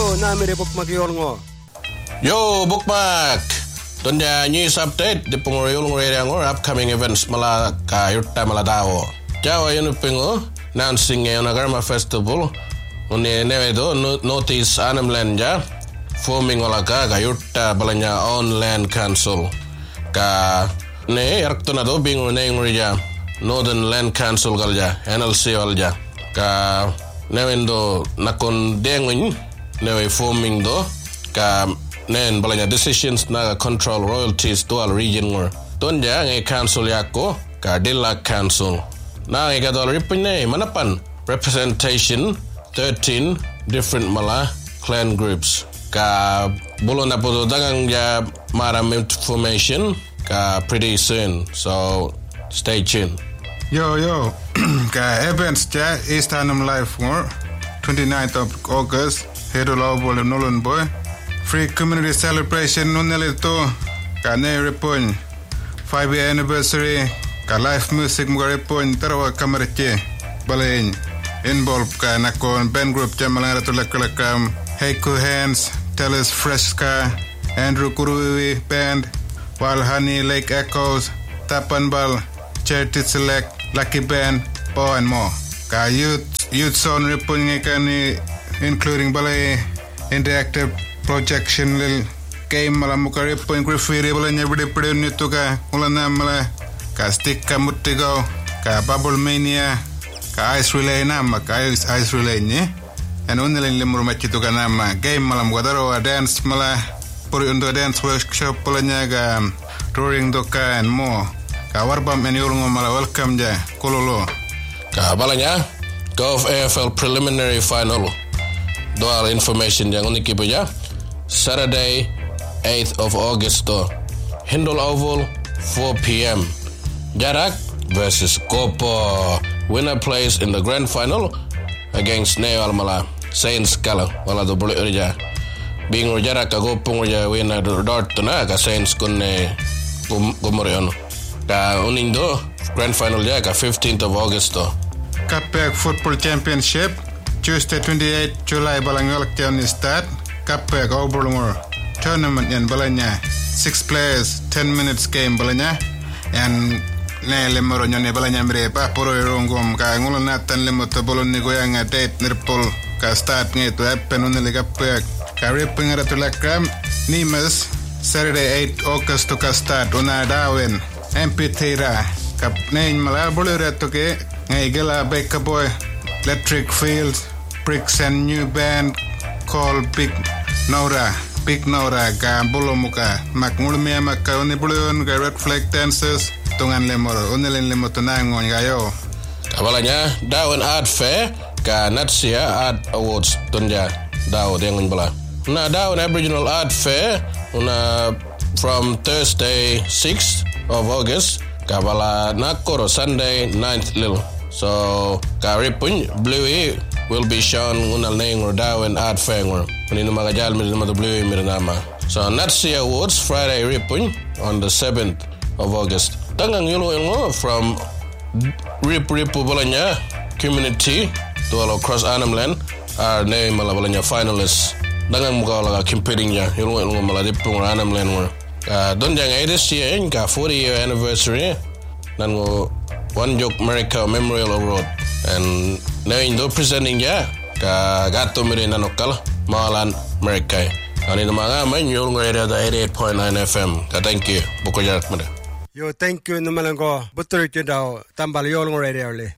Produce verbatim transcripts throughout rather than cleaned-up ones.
namire bookmark yorngo. Yo, bookmark. Tonya news update di pengurayul ngurayang upcoming events mala ka yurta mala dawo. Jawa yun pingo announcing yung Nagarma Festival. Uni nevedo notice Animland ja forming wala ka ka yurta balanya on land council. Ka ne yarkto na do bingo ne ngurija Northern Land Council galja N L C galja. Ka nevendo nakon denguin newe forming do ka nen balanya decisions na control royalties dual region ngor tonja nge council yako ka dilla council na nge gadol ripine manapan representation thirteen different mala clan groups ka bulon na po dagang ja maram information ka pretty soon, so stay tuned. Yo yo ka events ja East Hanum Live ngor twenty-ninth of August Hedolo bol nolon boy free community celebration nunelito ka ne repon five year anniversary ka live music mo repon tarawa kamarche balen involve ka nakon band group jamalanga tulakam Heiko Hands Tellus Fresca Andrew Kuruwi band Wild Honey Lake Echoes Tapanbal Charity Select Lucky Band Paw and more ka youth youth zone repon ngekani including balay interactive projection lil game mala mukare point graffiti bala nyabde pede nitu ka ulana mala ka stick ka mutigo ka bubble mania ka ice relay nama ka ice, ice relay ni and unelin limur machitu ka nama game mala mukadaro dance mala puri undo dance workshop pala nyaga touring doka and more ka warbam and yurungo mala welcome ja kololo ka balanya Golf A F L preliminary final doal information yang unik ibu ya Saturday eighth of August to Hindol Oval four p.m. Jarak versus Kopo. Winner plays in the grand final against Neo Almala Saints Kala wala do boleh urja bing Jarak ka Kopong urja winner dort na ka Saints kun gumorion ka unindo grand final ja ka fifteenth of August to Kapek Football Championship Tuesday twenty-eighth July balangolak tiyan start Kapek Oberlungor tournament yan balanya six players ten minutes game balanya and ne lemoro nyone balanya mre pa poro rongom ka ngulo natan lemoto bolon ni goyang date nirpol ka start ngeto happen on le Kapek ka ripping at tulakram nimas Saturday eighth August to ka start ona dawen amphitheater kap ne mala bolere to ke ngai gela beka boy electric fields bricks and new band called Big Nora Big Nora ka bolo muka makmulme makka oni bulon ka red flag dancers tungan lemoro onelen lemoto nangon gayo kabalanya daun art fair ka Natsia Art Awards tunja daun dengan bala na daun Aboriginal Art Fair una from Thursday sixth of August kabala nakoro Sunday ninth lil so karipun Bluey will be shown unal neng or dawen art fair ngor unino magajal mi nama Bluey mirnama so Natsia Awards Friday ripun on the seventh of August tangang yulo ngo from rip ripu balanya community to all across Animland are name malabalanya finalists dangang muka laga competing ya yulo ngo maladipung Animland ngor uh, don jang this year ka forty year anniversary nan ngo One Joke America Memorial Award and now indo presenting ya ka gato mire nanokal malan America ani mga man yung area da eighty-eight point nine F M ka thank you buko jarak mada Yo thank you namalango butur daw tambal yung radio le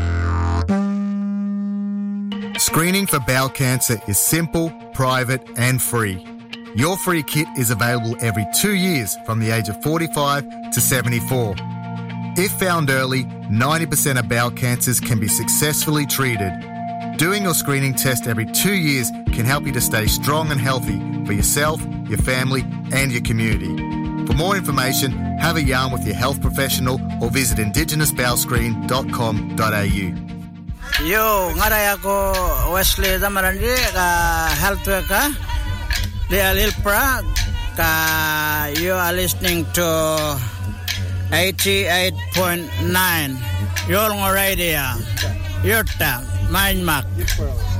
Screening for bowel cancer is simple, private and free. Your free kit is available every two years from the age of forty-five to seventy-four. If found early, ninety percent of bowel cancers can be successfully treated. Doing your screening test every two years can help you to stay strong and healthy for yourself, your family and your community. For more information, have a yarn with your health professional or visit indigenous bowel screen dot com dot a u. Yo, ngaray ako Wesley Damarandi ka health worker di Alilpra ka you are listening to eighty-eight point nine Yolngo Radio Yurta Mindmark